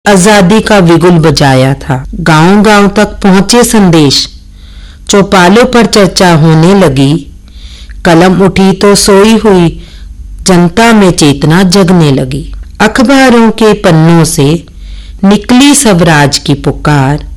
आजादी का बिगुल बजाया था। गांव-गांव तक पहुंचे संदेश, चौपालों पर चर्चा होने लगी। कलम उठी तो सोई हुई जनता में चेतना जगने लगी। अखबारों के पन्नों से निकली स्वराज की पुकार,